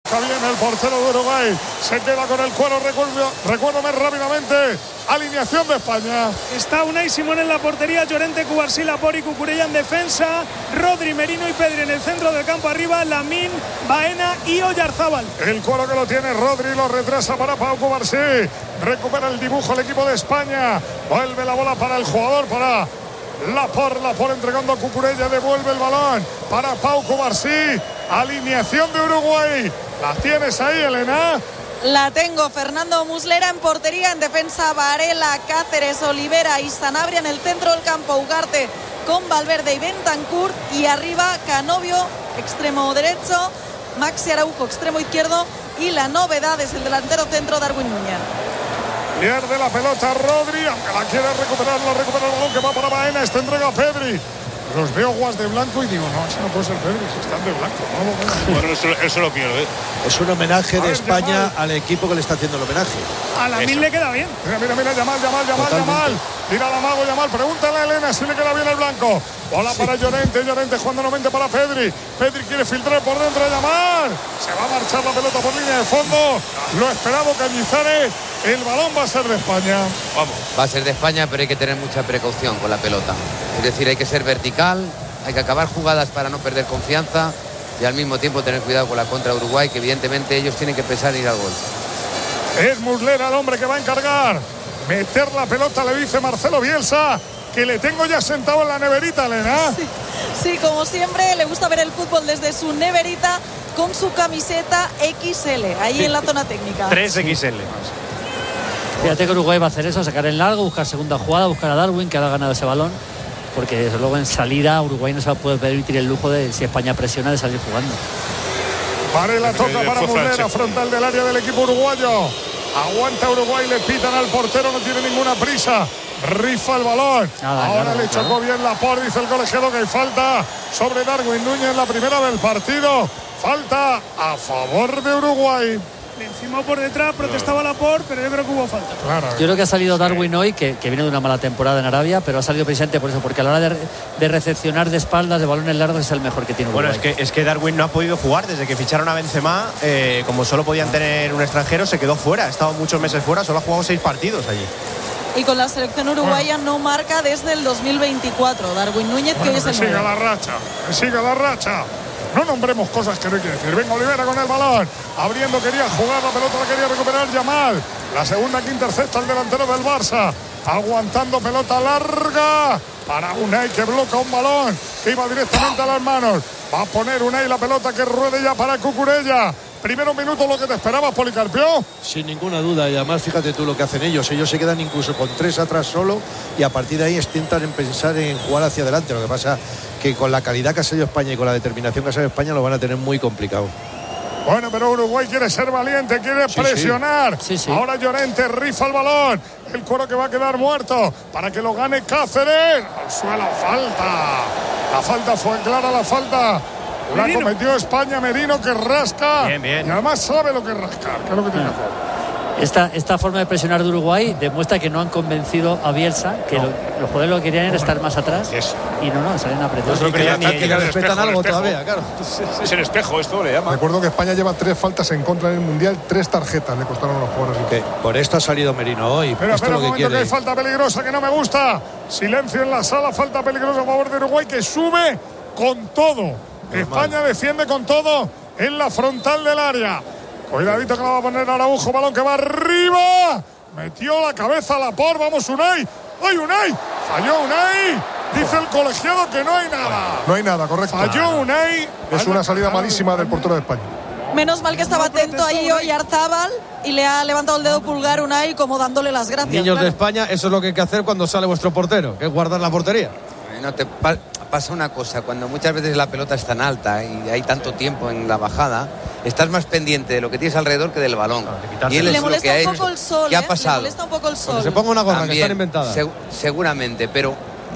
Está bien el portero de Uruguay, se queda con el cuero. Recuérdame rápidamente, alineación de España. Está Unai Simón en la portería, Llorente, Cubarsí, Laporte y Cucurella en defensa, Rodri, Merino y Pedri en el centro del campo arriba, Lamine, Baena y Oyarzábal. El cuero que lo tiene Rodri, lo retrasa para Pau Cubarsí, recupera el dibujo el equipo de España, vuelve la bola para el jugador, para Laporte entregando a Cucurella, devuelve el balón para Pau Cubarsí. Alineación de Uruguay. ¿La tienes ahí, Elena? La tengo. Fernando Muslera en portería, en defensa Varela, Cáceres, Olivera y Sanabria en el centro del campo, Ugarte con Valverde y Bentancur, y arriba Canovio, extremo derecho, Maxi Araujo, extremo izquierdo, y la novedad es el delantero centro, Darwin Núñez. Pierde la pelota Rodri, aunque la quiere recuperar, la recupera el balón que va para Baena. Esta entrega a Pedri. Los veo guas de blanco y digo, no, ese no puede ser Pedri, si están de blanco. No, bueno, eso lo quiero, ¿eh? Es un homenaje de España al equipo que le está haciendo el homenaje. A Lamine le queda bien. Mira, Yamal. Tira la mago, Yamal. Pregúntale a Elena si le queda bien el blanco. Bola para Llorente jugando nuevamente para Pedri. Pedri quiere filtrar por dentro de Yamal. Se va a marchar la pelota por línea de fondo. Lo esperado Cañizares. El balón va a ser de España. Vamos. Va a ser de España, pero hay que tener mucha precaución con la pelota. Es decir, hay que ser vertical, hay que acabar jugadas para no perder confianza y al mismo tiempo tener cuidado con la contra de Uruguay, que evidentemente ellos tienen que pensar en ir al gol. Es Muslera el hombre que va a encargar meter la pelota, le dice Marcelo Bielsa, que le tengo ya sentado en la neverita, Elena. Sí, como siempre, le gusta ver el fútbol desde su neverita con su camiseta XL, ahí en la zona técnica. 3XL. Fíjate que Uruguay va a hacer eso, sacar en largo, buscar segunda jugada, buscar a Darwin, que ha ganado ese balón, porque desde luego en salida Uruguay no se puede permitir el lujo de, si España presiona, de salir jugando. Varela toca para Muslera, frontal del área del equipo uruguayo. Aguanta Uruguay, le pitan al portero, no tiene ninguna prisa. Rifa el balón. Ahora le chocó bien Laporte, dice el colegiado que hay falta sobre Darwin Núñez, la primera del partido. Falta a favor de Uruguay. Le encimó por detrás, protestaba Laporte, pero yo creo que hubo falta. Claro. Yo creo que ha salido Darwin hoy, que viene de una mala temporada en Arabia, pero ha salido precisamente por eso, porque a la hora de recepcionar de espaldas, de balones largos, es el mejor que tiene Uruguay. Bueno, es que Darwin no ha podido jugar desde que ficharon a Benzema, como solo podían tener un extranjero, se quedó fuera, ha estado muchos meses fuera, solo ha jugado 6 partidos allí. Y con la selección uruguaya no marca desde el 2024. Darwin Núñez, que hoy es el que siga la racha. No nombremos cosas que no hay que decir. Venga Olivera con el balón. Abriendo, quería jugar la pelota, la quería recuperar Yamal. La segunda que intercepta el delantero del Barça. Aguantando pelota larga para Unai, que bloca un balón que iba directamente a las manos. Va a poner Unai la pelota que ruede ya para Cucurella. Primero minuto, lo que te esperabas, Policarpio. Sin ninguna duda, y además fíjate tú lo que hacen ellos se quedan incluso con 3 atrás solo, y a partir de ahí intentan pensar en jugar hacia adelante. Lo que pasa que con la calidad que ha sido España y con la determinación que ha sido España lo van a tener muy complicado. Bueno, pero Uruguay quiere ser valiente, quiere presionar. Sí. Ahora Llorente rifa el balón. El cuero que va a quedar muerto para que lo gane Cáceres. Al suelo, falta. La falta fue clara, la falta. La cometió España, Merino, que rasca. Bien. Y además sabe lo que es rascar, que es lo que tiene que hacer. Esta forma de presionar de Uruguay demuestra que no han convencido a Bielsa, que los jugadores lo que querían era estar más atrás. Y no, salen apretados. No querían que le respetan algo todavía, claro. Es el espejo, esto le llama. Recuerdo que España lleva 3 faltas en contra en el Mundial, 3 tarjetas le costaron a los jugadores. Por esto ha salido Merino hoy. Pero espera un momento, que hay falta peligrosa que no me gusta. Silencio en la sala, falta peligrosa a favor de Uruguay, que sube con todo. España defiende con todo en la frontal del área. Cuidadito que la va a poner Araujo, balón que va arriba. Metió la cabeza a Laporte, vamos Unai. ¡Ay, Unai! Falló Unai. Dice el colegiado que no hay nada. No hay nada, correcto. Falló Unai. Es una salida malísima del portero de España. Menos mal que estaba atento ahí Oyarzábal y le ha levantado el dedo pulgar Unai como dándole las gracias. Niños de España, eso es lo que hay que hacer cuando sale vuestro portero, que es guardar la portería. No te pasa una cosa, cuando muchas veces la pelota es tan alta y hay tanto tiempo en la bajada, estás más pendiente de lo que tienes alrededor que del balón. Y él le molesta un poco el sol. ¿Qué ha pasado? Le molesta un poco el sol. Cuando se ponga una gorra, también, que están inventadas. Seguramente, pero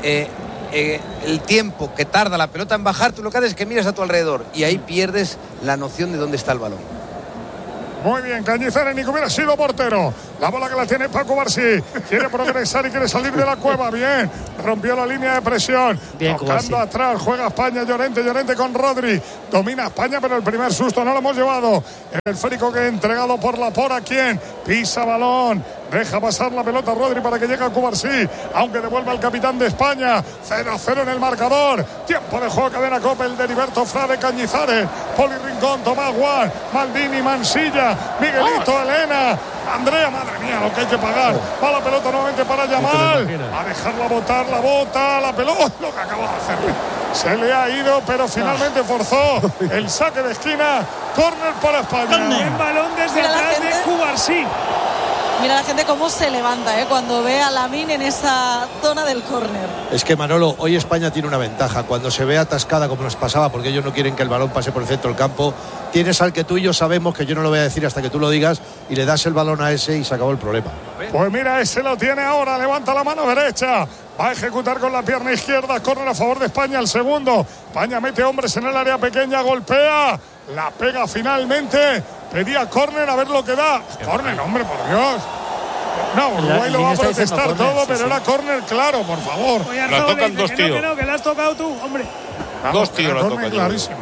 el tiempo que tarda la pelota en bajar, tú lo que haces es que miras a tu alrededor y ahí pierdes la noción de dónde está el balón. Muy bien, Cañizares ni que hubiera sido portero. La bola que la tiene Paco Barsí. Quiere progresar y quiere salir de la cueva. Bien, rompió la línea de presión. Bien, tocando atrás, juega España. Llorente con Rodri. Domina España, pero el primer susto no lo hemos llevado. El esférico que entregado por Laporte. ¿A quién? Pisa balón. Deja pasar la pelota Rodri para que llegue a Cubarsí, aunque devuelve al capitán de España. 0-0 en el marcador. Tiempo de juego, cadena Copa, el de Heriberto Frade, Cañizares, Poli Rincón, Tomás Gual, Maldini, Mansilla, Miguelito, Elena, Andrea, madre mía, lo que hay que pagar. Va la pelota nuevamente para Yamal. A dejarla botar, la bota, la pelota. Lo que acaba de hacerle. Se le ha ido, pero finalmente forzó el saque de esquina. Córner para España. Un balón desde atrás de Cubarsí. Mira la gente cómo se levanta cuando ve a Lamine en esa zona del córner. Es que, Manolo, hoy España tiene una ventaja. Cuando se ve atascada como nos pasaba, porque ellos no quieren que el balón pase por el centro del campo, tienes al que tú y yo sabemos, que yo no lo voy a decir hasta que tú lo digas, y le das el balón a ese y se acabó el problema. Pues mira, ese lo tiene ahora, levanta la mano derecha, va a ejecutar con la pierna izquierda, córner a favor de España, el segundo. España mete hombres en el área pequeña, golpea, la pega finalmente, pedía córner, a ver lo que da. Córner, hombre, por Dios. No, Uruguay lo va a protestar todo, pero era córner claro, por favor. Oye, la tocan dos tíos. Que la has tocado tú, hombre. Dos tíos la tocan. Clarísimo.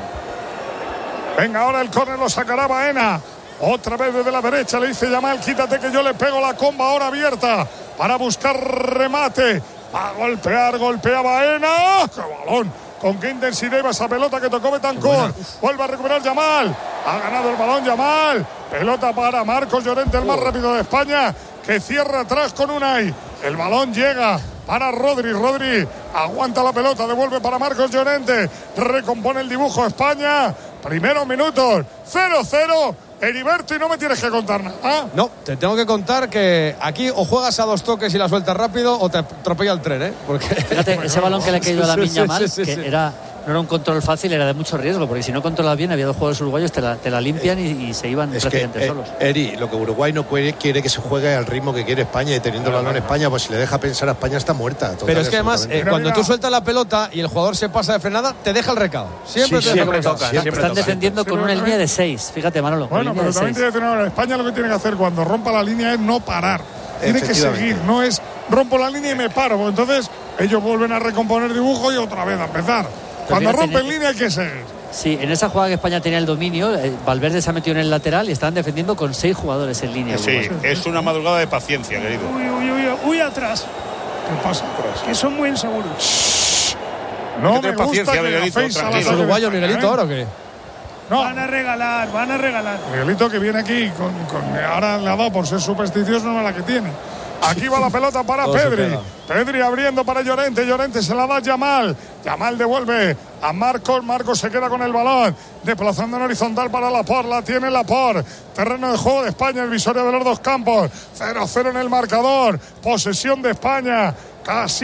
Venga, ahora el córner lo sacará Baena. Otra vez desde la derecha le dice Yamal, quítate que yo le pego la comba ahora abierta para buscar remate. Va a golpea Baena. ¡Qué balón! Con qué intensidad iba esa pelota que tocó Betancourt. Vuelve a recuperar Yamal. Ha ganado el balón Yamal. Pelota para Marcos Llorente, el más rápido de España, que cierra atrás con Unai. El balón llega para Rodri. Rodri aguanta la pelota, devuelve para Marcos Llorente. Recompone el dibujo España. Primeros minutos, 0-0. Heriberto, y no me tienes que contar nada. No, te tengo que contar que aquí o juegas a dos toques y la sueltas rápido o te atropella el tren, Porque fíjate, ese balón que le ha caído a Lamine Yamal, que no era un control fácil, era de mucho riesgo, porque si no controlas bien, había dos jugadores uruguayos, te la limpian y se iban prácticamente solos. Eri, lo que Uruguay no quiere que se juegue al ritmo que quiere España, y teniendo el balón en España, pues si le deja pensar a España está muerta. Pero es que además, cuando tú sueltas la pelota y el jugador se pasa de frenada, te deja el recado. Siempre toca. Están defendiendo con una línea de 6. Fíjate, Manolo. Bueno, pero también te voy a decir, España lo que tiene que hacer cuando rompa la línea es no parar. Tiene que seguir, no es rompo la línea y me paro. Pues entonces ellos vuelven a recomponer dibujo y otra vez a empezar. Cuando rompen línea hay que seguir. Sí, en esa jugada que España tenía el dominio, Valverde se ha metido en el lateral y estaban defendiendo con 6 jugadores en línea. Sí, es una madrugada de paciencia, querido. Uy, atrás. ¿Qué pasa atrás? Que son muy inseguros. No me gusta que Miguelito, ¿Es uruguayo Miguelito ahora o qué? No. Van a regalar. Miguelito, que viene aquí ahora le ha dado por ser supersticioso, no es la que tiene. Aquí va la pelota para Pedri. Pedri abriendo para Llorente. Llorente se la da a Yamal. Yamal devuelve a Marcos. Marcos se queda con el balón. Desplazando en horizontal para Laporte. La tiene Laporte. Terreno de juego de España. El visorio de los dos campos. 0-0 en el marcador. Posesión de España. Casi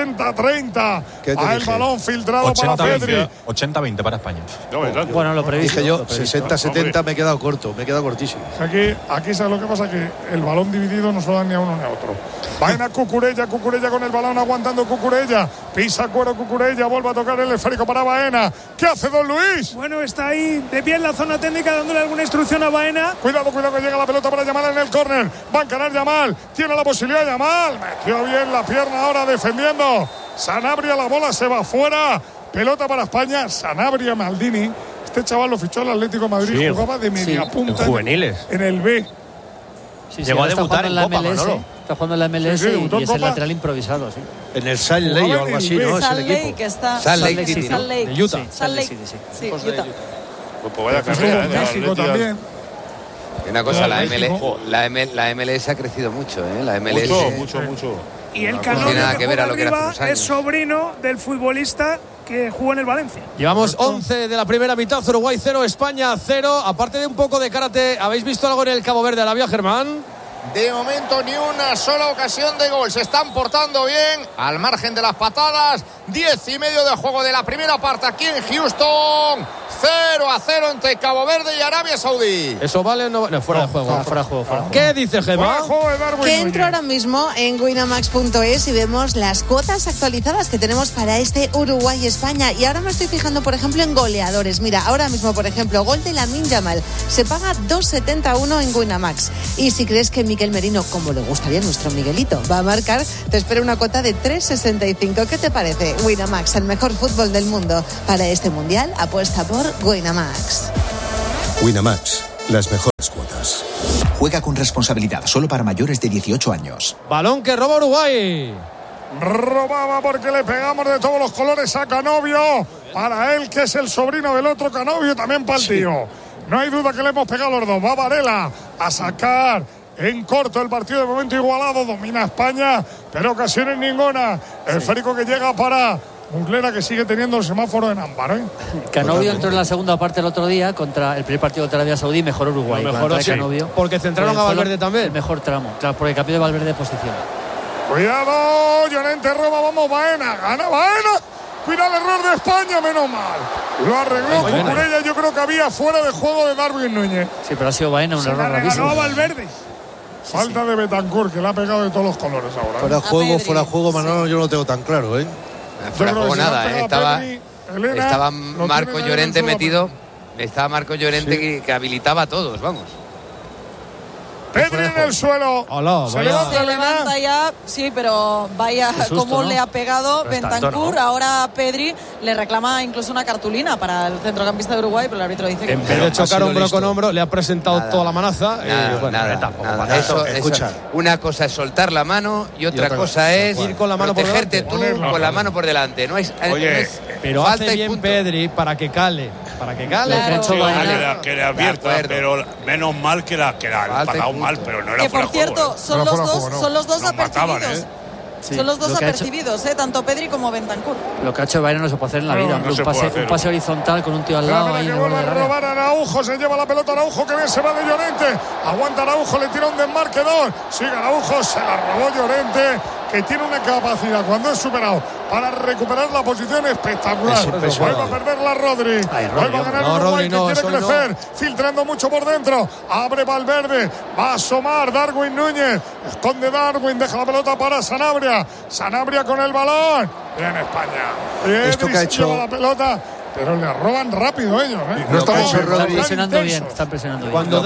60-30. Va el balón filtrado para Pedri. 80-20 para España. Bueno, lo previsto. Dije yo, 60-70, me he quedado corto. Me he quedado cortísimo. Aquí sabes lo que pasa, que el balón dividido no se lo dan ni a uno ni a otro. Vaina Cucurella con el balón, aguantando Cucurella. Pisa cuero Cucurella, vuelve a tocar el esférico para Baena. ¿Qué hace Don Luis? Bueno, está ahí de pie en la zona técnica dándole alguna instrucción a Baena. Cuidado que llega la pelota para Yamal en el córner. Va a encarar Yamal. Tiene la posibilidad Yamal. Metió bien la pierna ahora defendiendo. Sanabria, la bola se va fuera. Pelota para España. Sanabria, Maldini. Este chaval lo fichó el Atlético de Madrid. Jugaba de media punta. En juveniles. En el B. Llegó a debutar en Copa, Manolo. Está jugando en la MLS y es el lateral improvisado, sí. En el Salt Lake o algo así, ¿no? Es el equipo. Que está Salt Lake City, ¿no? De Utah. Salt Lake, sí, Utah. Pues vaya carrera, México también. Una cosa, la MLS ha crecido mucho, La MLS. Mucho. Y el Canón que ver a lo que era hace unos años. Es sobrino del futbolista que jugó en el Valencia. Llevamos 11 de la primera mitad, Uruguay 0, España 0. Aparte de un poco de karate, ¿habéis visto algo en el Cabo Verde, Arabia, Germán? De momento ni una sola ocasión de gol. Se están portando bien al margen de las patadas. 10 y medio de juego de la primera parte aquí en Houston. 0-0 entre Cabo Verde y Arabia Saudí. ¿Eso vale o no? No, fuera de juego. Fuera de juego. ¿Qué dice Gemma? Que entro ahora mismo en winamax.es y vemos las cuotas actualizadas que tenemos para este Uruguay-España. Y ahora me estoy fijando, por ejemplo, en goleadores. Mira, ahora mismo, por ejemplo, gol de Lamine Yamal. Se paga 2,71 en Winamax. Y si crees que Miquel Merino, como le gustaría a nuestro Miguelito, va a marcar, te espera una cuota de 3,65. ¿Qué te parece? Winamax, el mejor fútbol del mundo. Para este mundial, apuesta por Winamax. Winamax, las mejores cuotas. Juega con responsabilidad, solo para mayores de 18 años. Balón que roba Uruguay. Robaba porque le pegamos de todos los colores a Canovio. Para él, que es el sobrino del otro Canovio, también para el tío. No hay duda que le hemos pegado los dos. Va Varela a sacar en corto el partido, de momento igualado. Domina España, pero ocasiones ninguna. El Férico que llega para Muslera, que sigue teniendo el semáforo en ámbar, ¿eh? Canovio entró en la segunda parte el otro día contra el primer partido contra Arabia Saudí, mejoró Uruguay. Mejoró, sí, Canovio, porque centraron a Valverde también. El mejor tramo, claro, porque cambió de Valverde de posición. Cuidado, Llorente roba, vamos Baena, gana Baena. Cuidado el error de España, menos mal. Lo arregló Cucurella, yo creo que había fuera de juego de Darwin Núñez. Sí, pero ha sido Baena un error gravísimo. Ganó a Valverde. Falta de Betancur, que le ha pegado de todos los colores ahora. Fuera juego, Manolo, yo no lo tengo tan claro, ¿eh? Fuera juego nada, estaba Marco Llorente metido. Estaba Marco Llorente que habilitaba a todos, vamos. Pedri en el suelo. Hola, se levanta ya, sí, pero vaya cómo le ha pegado Bentancur. ¿No? Ahora Pedri le reclama incluso una cartulina para el centrocampista de Uruguay, pero el árbitro dice que en vez de chocar hombro con hombro, le ha presentado toda la manaza. Escucha, una cosa es soltar la mano y otra cosa es ir con la mano protegerte tú con la mano por delante. No es, pero hace bien Pedri para que cale. Para que cale. Claro. Que le advierta, pero menos mal que la pagado mal, pero no era que por cierto, son los dos apercibidos. Sí, son los dos apercibidos, tanto Pedri como Bentancur. Lo que ha hecho Bayern no se puede hacer en la vida. Un pase horizontal con un tío al lado. Que vuelve a robar a Araujo, se lleva la pelota Araujo, que bien se va de Llorente. Aguanta Araujo, le tira un desmarque 2. Sigue Araujo, se la robó Llorente, que tiene una capacidad cuando es superado para recuperar la posición espectacular. Vuelve a perderla Rodri. Vuelve a ganar Uruguay, que quiere crecer, filtrando mucho por dentro. Abre Valverde, va a asomar Darwin Núñez. Esconde Darwin, deja la pelota para Sanabria. Sanabria con el balón. Bien España. Esto que ha hecho lleva la pelota, pero le roban rápido ellos, ¿eh? No estamos están presionando bien. Están presionando bien. Cuando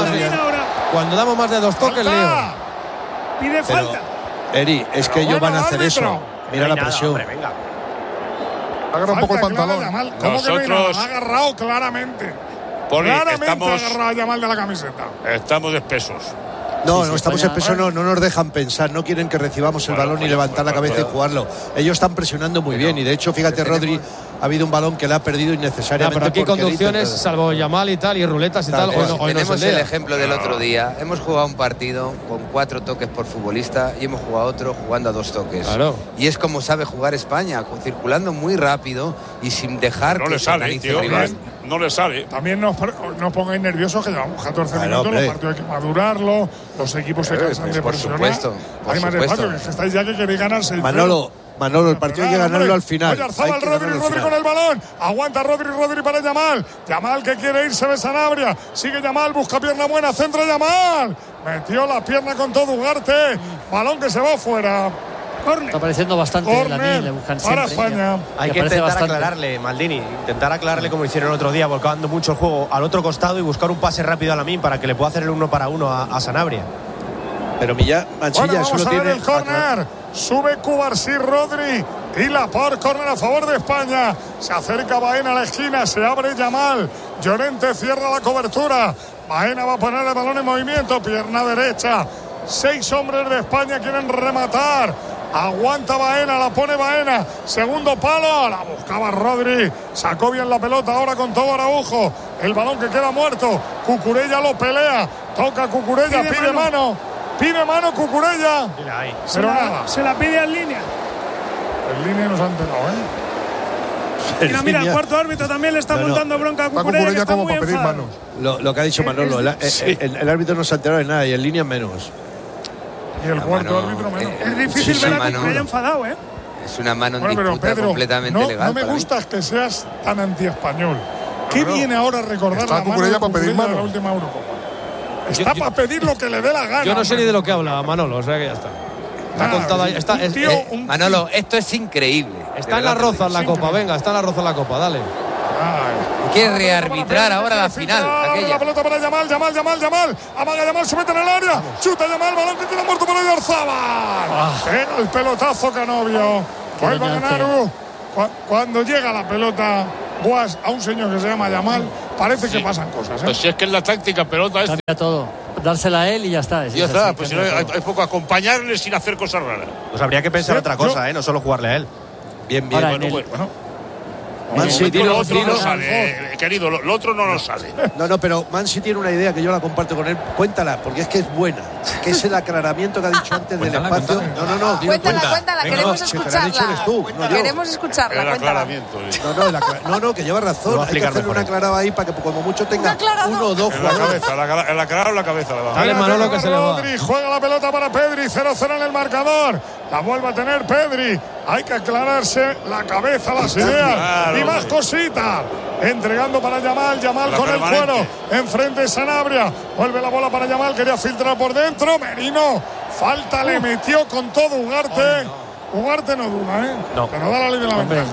damos más de 2 toques, Leo. Pide falta. Eri, es que ellos van a hacer eso. Mira la presión. Agarra un poco el pantalón. ¿Cómo que no? Ha agarrado claramente. Claramente ha agarrado a Yamal de la camiseta. Estamos espesos. No, estamos espesos, no nos dejan pensar, no quieren que recibamos el balón y levantar la cabeza y jugarlo. Ellos están presionando muy bien y de hecho, fíjate, Rodri, ha habido un balón que le ha perdido innecesariamente. Pero aquí conducciones, salvo Yamal y tal, y ruletas y tal. Tenemos el ejemplo del otro día. Hemos jugado un partido con 4 toques por futbolista y hemos jugado otro jugando a 2 toques. Claro. Y es como sabe jugar España, circulando muy rápido y sin dejar no que le sale, tío, no le sale. También nos pongáis nerviosos, que llevamos 14 minutos, los partidos hay que madurarlo, los equipos se cansan de presionar. Hay más espacio, que estáis ya que queréis ganar 6-0. Manolo, el partido hay que ganarlo al final. Rodri con el balón. Aguanta Rodri para Yamal. Yamal que quiere irse de Sanabria. Sigue Yamal, busca pierna buena, centra Yamal. Metió la pierna con todo Ugarte. Balón que se va fuera. Está apareciendo bastante en la mil, le buscan para siempre. España. Hay que intentar aclararle, Maldini. Intentar aclararle como hicieron el otro día, volcando mucho el juego al otro costado y buscar un pase rápido a Lamine para que le pueda hacer el 1 para 1 a Sanabria. Pero Manchilla solo tiene el córner. Sube Cubarsí, Rodri y Laporte, córner a favor de España. Se acerca Baena a la esquina, se abre Yamal. Llorente cierra la cobertura. Baena va a poner el balón en movimiento, pierna derecha. 6 hombres de España quieren rematar. Aguanta Baena, la pone Baena. Segundo palo, la buscaba Rodri. Sacó bien la pelota ahora con todo Araujo. El balón que queda muerto. Cucurella lo pelea. Toca Cucurella, pide mano. Pide mano Cucurella. Pero nada. Se la pide en línea. En línea nos han enterado, Mira, el cuarto árbitro también le está montando bronca a Cucurella, que está muy enfadado. Lo que ha dicho Manolo, el árbitro no se ha enterado de nada y en línea menos. Y el cuarto árbitro menos. Es difícil ver a Cucurella enfadado, Es una mano en disputa completamente legal. No me gusta que seas tan anti-español. ¿Qué viene ahora a recordar Está la mano Cucurella de para pedir Cucurella en mano. la última Eurocopa? Está para pedir lo que le dé la gana. Yo no sé ni de lo que habla Manolo, o sea que ya está. Está contado ahí. Manolo, esto es increíble. Está en la roza en la Copa, venga, está en la roza en la Copa, dale. Quiere rearbitrar ahora la final. La pelota para Yamal. Amaga Yamal, se mete en el área. Chuta Yamal, balón que queda muerto por el Oyarzabal. Pega el pelotazo Canovio. Vuelve a ganar. Cuando llega la pelota Guas a un señor que se llama Yamal, parece que pasan cosas. Pues si es que es la táctica pelota. Cambia todo. Dársela a él y ya está. Ya está, pues si no hay poco acompañarle sin hacer cosas raras. Pues habría que pensar otra cosa, no solo jugarle a él. Bien. Bueno. Man City lo otro no sale, querido, lo otro no nos sale. No, pero Man City tiene una idea que yo la comparto con él. Cuéntala, porque es que es buena. Que es el aclaramiento que ha dicho antes del espacio. No. Cuéntala, queremos escucharla. Queremos escucharla, el aclaramiento. No, que lleva razón. Hay que hacerle un aclarado ahí para que como mucho tenga uno o dos jugadores. El aclarado en la cabeza. Dale, Manolo, que se le va. Pedri, juega la pelota para Pedri, 0-0 en el marcador. La vuelve a tener Pedri. Hay que aclararse la cabeza, las ideas. Claro, y más cositas. Entregando para Yamal con el cuero. Enfrente Sanabria. Vuelve la bola para Yamal. Quería filtrar por dentro. Merino. Falta le metió con todo Ugarte. Ugarte no duda, No. Pero da la ley de la ventaja.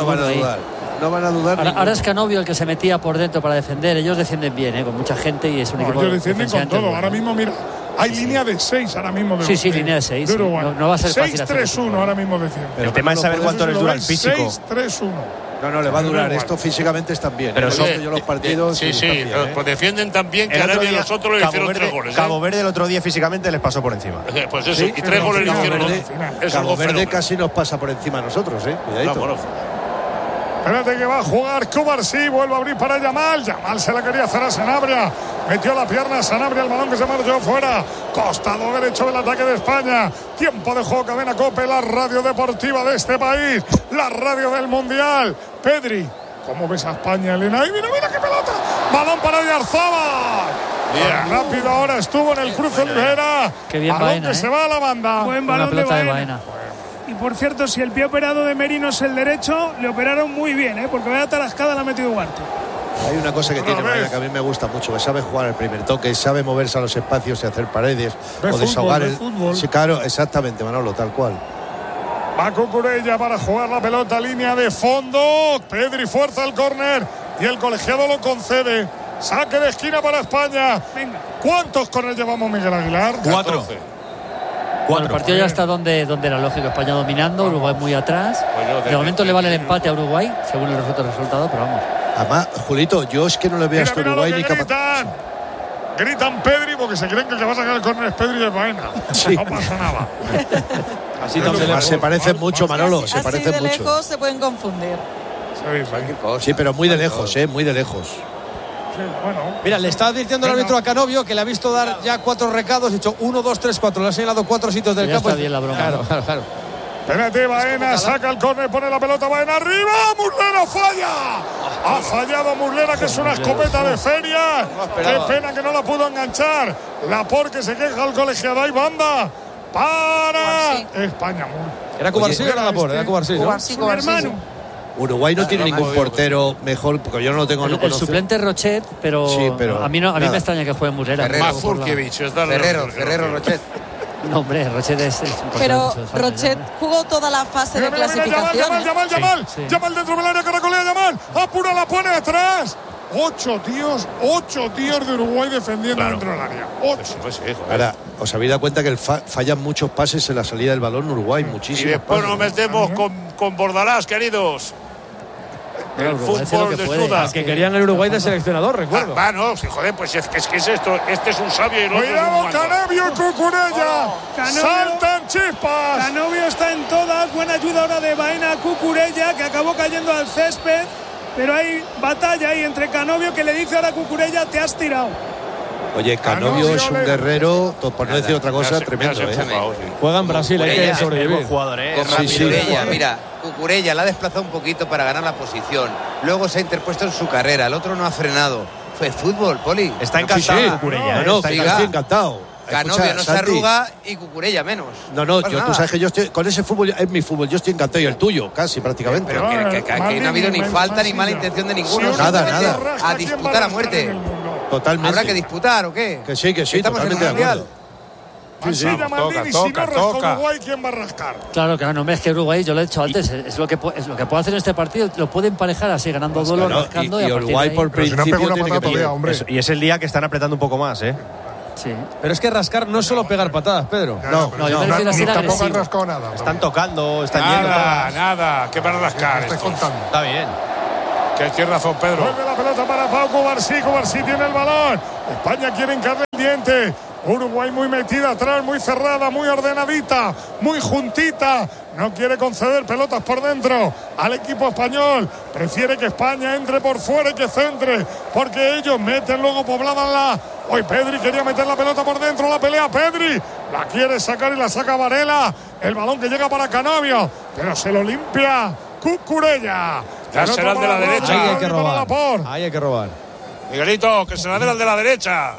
No van a dudar. Ahora es Canovio el que se metía por dentro para defender. Ellos defienden bien, con mucha gente y es un equipo. Ellos defienden con todo. Ahora mismo, mira. Hay línea de 6 ahora mismo. Sí, línea de 6. Sí. No va a ser fácil. 6-3-1 ahora mismo defiende. El tema es saber cuánto les dura el físico. 6-3-1. No, le va a durar. Esto físicamente están bien. Pero yo los partidos. Sí, pues defienden tan bien que ahora bien nosotros le hicieron 3 goles. Cabo Verde el otro día físicamente les pasó por encima. Pues eso, y 3 goles le hicieron. Cabo Verde casi nos pasa por encima a nosotros, cuidadito. Espérate que va a jugar Cubarsí, vuelve a abrir para Yamal. Yamal se la quería hacer a Sanabria. Metió la pierna a Sanabria, el balón que se marchó fuera. Costado derecho del ataque de España. Tiempo de juego, Cadena COPE, la radio deportiva de este país. La radio del Mundial. Pedri, ¿cómo ves a España, Elena? ¡Ay, mira qué pelota! Balón para Oyarzabal. Rápido ahora estuvo en el cruce Olivera. Qué bien balón Baena, que se va a la banda. Buen balón de Baena. Y por cierto, si el pie operado de Merino es el derecho, le operaron muy bien, porque vaya tarascada la ha metido Ugarte. Hay una cosa que tiene Baena que a mí me gusta mucho, que sabe jugar el primer toque, sabe moverse a los espacios y hacer paredes o desahogar el fútbol. Sí, claro, exactamente, Manolo, tal cual. Va Cucurella para jugar la pelota, línea de fondo. Pedri fuerza el córner y el colegiado lo concede. Saque de esquina para España. Venga. ¿Cuántos córner llevamos, Miguel Aguilar? 4. Bueno, el partido ya está donde era lógico. España dominando, Uruguay muy atrás. De momento le vale el empate a Uruguay, según el resultado, pero vamos. Además, Julito, yo es que no le veo a este Uruguay ni capaz. Gritan Pedri porque se creen que el que va a sacar el córner es Pedri de Baena. Sí. No pasa nada. Así también se parecen mucho, Manolo. Se parecen de mucho. lejos se pueden confundir. Sí, pero muy de lejos, muy de lejos. Bueno, mira, le está advirtiendo el árbitro a Canovio que le ha visto dar ya 4 recados. Ha dicho 1, 2, 3, 4. Le ha señalado 4 sitios del campo. Está bien la broma. Claro. Espérate, Baena saca el córner, pone la pelota, Baena arriba. Muslera falla. Ha fallado Muslera, que es una escopeta de feria. Qué pena que no la pudo enganchar. Laporte se queja al colegiado. Hay banda para España. Era Cubarsí o era Laporte? Era Cubarsí, ¿no? Su hermano. Uruguay no tiene ningún portero mejor, porque yo no lo tengo. El suplente es Rochet, pero a mí me extraña que juegue Muslera. Ferrero Rochet. No, hombre, Rochet es pero Rochet jugó toda la fase de clasificación. Yamal dentro del área, caracolea Yamal. Apura, la pone atrás. 8 tíos de Uruguay defendiendo dentro del área. 8. Ahora, os habéis dado cuenta que fallan muchos pases en la salida del balón Uruguay, muchísimos. Y después pases. nos metemos con Bordalás, queridos. El fútbol desnuda. Que querían el Uruguay de seleccionador, recuerdo. No, joder, pues es que es esto. Este es un sabio y el otro es un Cuidado, manco. Canovio y Cucurella. Saltan chispas. Canovio está en todas. Buena ayuda ahora de Baena a Cucurella, que acabó cayendo al césped. Pero hay batalla ahí entre Canovio, que le dice ahora a Cucurella: te has tirado. Oye, Canovio es un guerrero, por no decir otra cosa, tremendo. Juega en Brasil, hay que sobrevivir. Jugador, Mira, Cucurella la ha desplazado un poquito para ganar la posición. Luego se ha interpuesto en su carrera. El otro no ha frenado. Fue fútbol, Poli. Está encantado Cucurella. Estoy encantado. Canovio no se arruga y Cucurella menos. No, tú sabes que yo estoy con ese fútbol, es mi fútbol, yo estoy encantado y el tuyo, casi prácticamente. Pero que aquí no ha habido ni falta ni mala intención de ninguno. Nada. A disputar a muerte. Totalmente. ¿Habrá que disputar o qué? Que sí, estamos totalmente en el Mundial. Mansilla, Maldini, si no rasca Uruguay, ¿quién va a rascar? Claro, no, es que Uruguay, yo lo he dicho antes, es lo que puede hacer en este partido, lo puede emparejar así, ganando duelo, rascando y Uruguay por principio tiene que hombre. Y es el día que están apretando un poco más, ¿eh? Sí. Pero es que rascar no es solo pegar patadas, Pedro. No, yo me refiero a ser tampoco han agresivo. rascado nada. Están tocando, están yendo. Nada, que van a rascar. Estoy contando. Está bien. Que tiene razón, Pedro. Vuelve la pelota para Pau Cubarsí tiene el balón. España quiere hincarle el diente. Uruguay muy metida atrás, muy cerrada, muy ordenadita, muy juntita. No quiere conceder pelotas por dentro al equipo español. Prefiere que España entre por fuera y que centre, porque ellos meten luego pobladas. Hoy Pedri quería meter la pelota por dentro, la pelea Pedri. La quiere sacar y la saca Varela. El balón que llega para Canovio, pero se lo limpia Cucurella. Ya será el de la derecha. Ahí hay que robar. Miguelito, que será el de la derecha.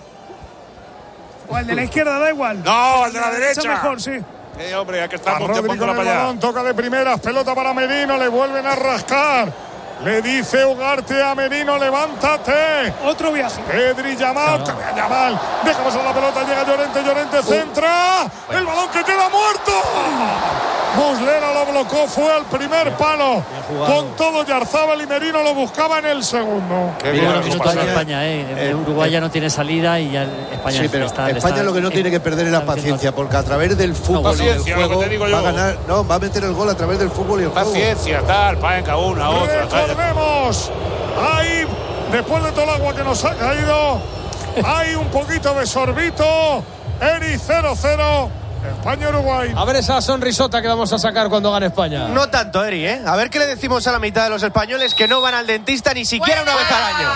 O el de la izquierda, da igual. No, el de la derecha. Mejor, sí. Hombre, ya que estamos, Rodri con el balón, toca de primeras, pelota para Merino, le vuelven a rascar. Le dice Ugarte a Merino, levántate. Otro viaje. Pedri, Yamal, deja pasar la pelota, llega Llorente, centra. El balón que queda muerto. Muslera lo blocó, fue al primer palo. Con todo Yarzábal y Merino lo buscaba en el segundo. Qué bien, minutos de España, Uruguay ya no tiene salida y ya España sí, pero España lo que no tiene que perder es la paciencia, porque a través del fútbol y el juego va a ganar, va a meter el gol a través del fútbol y el juego. Paciencia, venga, una, otra. Recordemos, ahí, después de todo el agua que nos ha caído, hay un poquito de sorbito. Eri 0-0. España-Uruguay. A ver esa sonrisota que vamos a sacar cuando gane España. No tanto, Eri, ¿eh? A ver qué le decimos a la mitad de los españoles que no van al dentista ni siquiera una vez al año.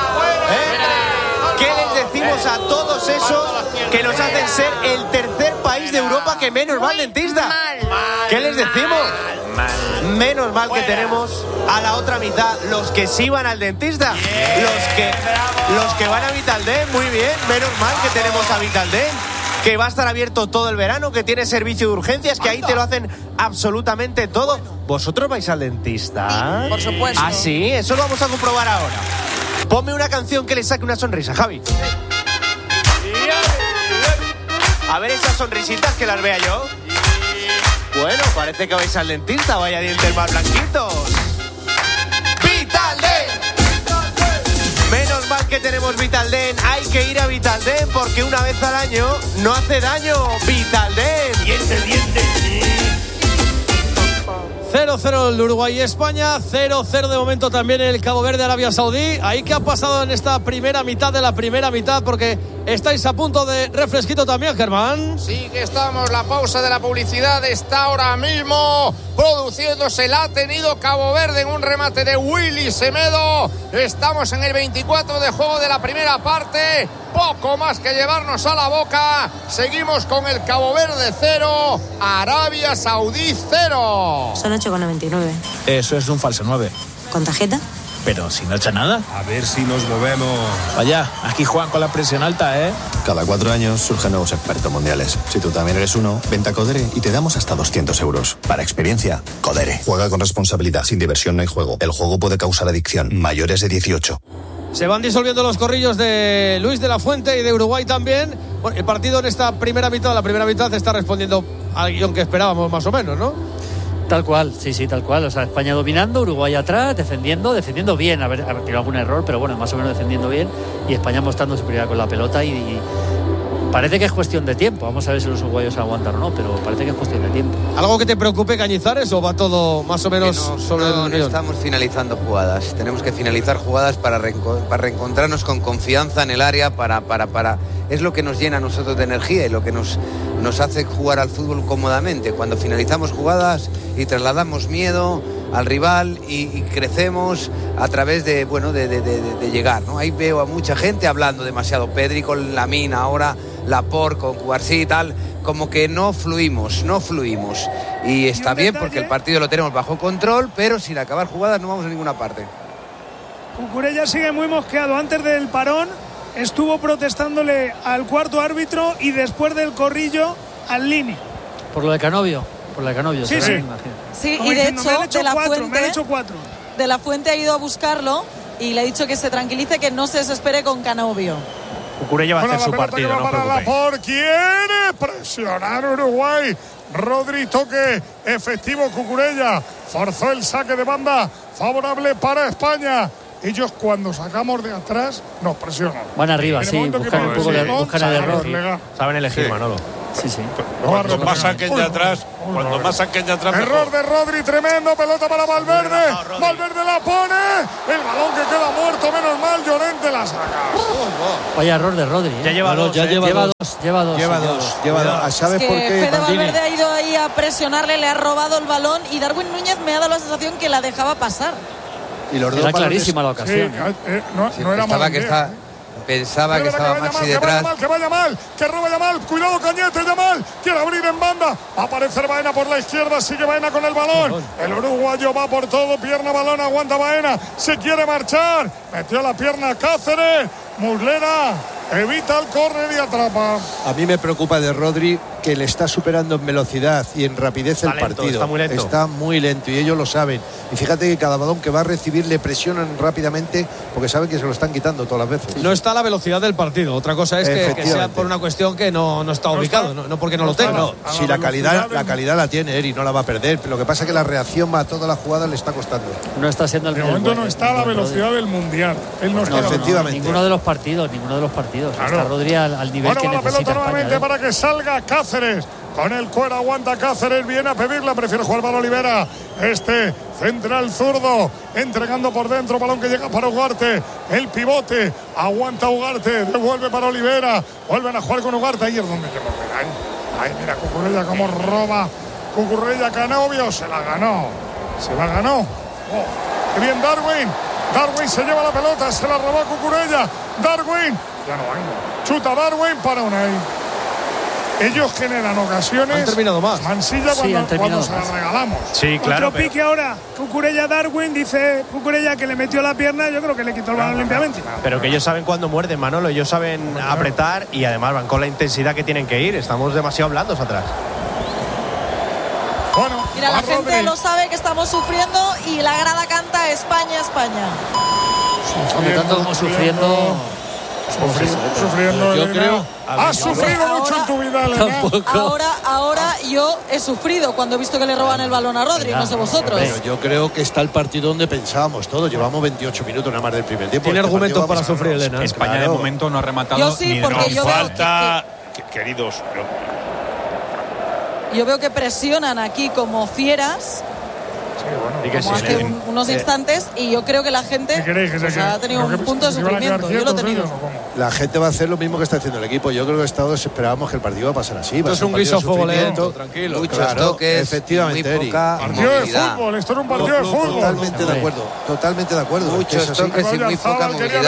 ¿Qué les decimos a todos esos que nos hacen ser el tercer país de Europa que menos va al dentista? ¿Qué les decimos? Menos mal que tenemos a la otra mitad los que sí van al dentista. Los que van a Vitaldent, muy bien. Menos mal que tenemos a Vitaldent, que va a estar abierto todo el verano, que tiene servicio de urgencias, que ahí te lo hacen absolutamente todo. ¿Vosotros vais al dentista? Sí, por supuesto. ¿Ah, sí? Eso lo vamos a comprobar ahora. Ponme una canción que le saque una sonrisa, Javi. A ver esas sonrisitas que las vea yo. Bueno, parece que vais al dentista, vaya dientes más blanquitos. ¡Vitaldent! Menos mal que tenemos Vitaldent. Hay que ir a Vitaldent porque una vez al año no hace daño. Vitaldent. Diente. 0-0 el Uruguay y España, 0-0 de momento también el Cabo Verde, Arabia Saudí. ¿Ahí qué ha pasado en esta primera mitad de la primera mitad? Porque estáis a punto de refresquito también, Germán. Sí que estamos, la pausa de la publicidad está ahora mismo produciéndose, la ha tenido Cabo Verde en un remate de Willy Semedo. Estamos en el 24 de juego de la primera parte, poco más que llevarnos a la boca. Seguimos con el Cabo Verde 0, Arabia Saudí 0. Son 8,99. Eso es un falso 9. ¿Con tarjeta? Pero si no echa nada. A ver si nos movemos. Vaya, aquí juegan con la presión alta, ¿eh? Cada 4 años surgen nuevos expertos mundiales. Si tú también eres uno, vente a Codere y te damos hasta 200 euros. Para experiencia, Codere. Juega con responsabilidad. Sin diversión no hay juego. El juego puede causar adicción. Mayores de 18. Se van disolviendo los corrillos de Luis de la Fuente y de Uruguay también. Bueno, el partido en esta primera mitad, la primera mitad está respondiendo al guión que esperábamos más o menos, ¿no? Tal cual, sí, tal cual. O sea, España dominando, Uruguay atrás, defendiendo bien. A ver, tiene algún error, pero bueno, más o menos defendiendo bien. Y España mostrando superioridad con la pelota y parece que es cuestión de tiempo. Vamos a ver si los uruguayos aguantan o no, pero parece que es cuestión de tiempo. ¿Algo que te preocupe, Cañizares, o va todo más o menos sobre el guión? No estamos finalizando jugadas. Tenemos que finalizar jugadas para reencontrarnos con confianza en el área, es lo que nos llena a nosotros de energía y lo que nos hace jugar al fútbol cómodamente. Cuando finalizamos jugadas y trasladamos miedo al rival y crecemos a través de llegar, ¿no? Ahí veo a mucha gente hablando demasiado. Pedri con Lamine ahora, Laporte con Cubarsí y tal, como que no fluimos. Y está bien porque el partido lo tenemos bajo control, pero sin acabar jugadas no vamos a ninguna parte. Cucurella sigue muy mosqueado. Antes del parón estuvo protestándole al cuarto árbitro y después del corrillo al Lini. Por lo de Canovio. Sí, sí. Sí, y de hecho, me han hecho cuatro. De la Fuente ha ido a buscarlo y le ha dicho que se tranquilice, que no se desespere con Canovio. Cucurella va a hacer su partido, no preocupéis. Por quiere presionar Uruguay. Rodri, toque efectivo. Cucurella forzó el saque de banda favorable para España. Ellos, cuando sacamos de atrás, nos presionan. Van arriba, sí, buscan un poco el error. Saben elegir, Manolo. Sí. Cuando más saquen de atrás, Error de Rodri, tremendo, pelota para Valverde. Valverde la pone. El balón que queda muerto, menos mal, Llorente la saca. Vaya error de Rodri. Ya lleva dos. Lleva dos. ¿Sabes es que por qué? Fede Valverde ha ido ahí a presionarle, le ha robado el balón y Darwin Núñez me ha dado la sensación que la dejaba pasar. Y los dos era clarísima la ocasión. No era mal. Pensaba que estaba Maxi detrás. Que vaya mal, que roba Yamal. Cuidado, Cañete, Yamal. Quiere abrir en banda. Va a aparecer Baena por la izquierda. Sigue Baena con el balón. El uruguayo va por todo. Pierna, balón, aguanta Baena. Se quiere marchar. Metió la pierna Cáceres. Muslera evita el córner y atrapa. A mí me preocupa de Rodri que le está superando en velocidad y en rapidez el partido. Está muy lento y ellos lo saben. Y fíjate que cada balón que va a recibir le presionan rápidamente porque saben que se lo están quitando todas las veces. No está a la velocidad del partido. Otra cosa es que sea por una cuestión que no está ubicado, no porque no lo tenga. No, si la calidad la tiene Eri, no la va a perder. Pero lo que pasa es que la reacción a toda la jugada le está costando. No está siendo el momento no está a la velocidad del Mundial. Él no está efectivamente. Ninguno de los partidos. Claro. Está Rodri al nivel que necesita. La pelota nuevamente para que salga Cáceres. Con el cuero aguanta Cáceres, viene a pedirla, prefiere jugar para Olivera. Central zurdo, entregando por dentro, balón que llega para Ugarte. El pivote, aguanta Ugarte, devuelve para Olivera. Vuelven a jugar con Ugarte, ahí es donde te volver. Ahí mira Cucurella como roba. Cucurella, Canovio, se la ganó. Qué bien Darwin se lleva la pelota, se la robó a Cucurella. Darwin, ya no hay. Chuta Darwin para Unai. Ellos generan ocasiones. Han terminado más. Mansilla cuando se las regalamos. Sí, claro. Otro pique ahora. Cucurella Darwin, dice Cucurella que le metió la pierna. Yo creo que le quitó el balón limpiamente. Pero que ellos saben cuándo muerden, Manolo. Ellos saben apretar y además van con la intensidad que tienen que ir. Estamos demasiado blandos atrás. Bueno, mira, la gente lo sabe que estamos sufriendo y la grada canta España, España. Hombre, tanto como sufriendo. Yo creo. Has sufrido mucho en tu vida, Elena. Ahora yo he sufrido cuando he visto que le roban el balón a Rodri, no sé vosotros. Pero yo creo que está el partido donde pensábamos todos. Llevamos 28 minutos nada más del primer tiempo. Tiene argumentos para sufrir, Elena. España de momento no ha rematado. Yo sí, porque yo veo queridos. Yo veo que presionan aquí como fieras. Como hace unos instantes, y yo creo que la gente ha tenido un punto de sufrimiento. Yo lo he tenido. La gente va a hacer lo mismo que está haciendo el equipo. Yo creo que todos esperábamos que el partido va a pasar así. Esto es un guiso fuego lento, tranquilo. Muchos toques, efectivamente, Eri. Partido de fútbol, esto era un partido de fútbol. Totalmente de acuerdo. Muchos toques y muy poca movilidad.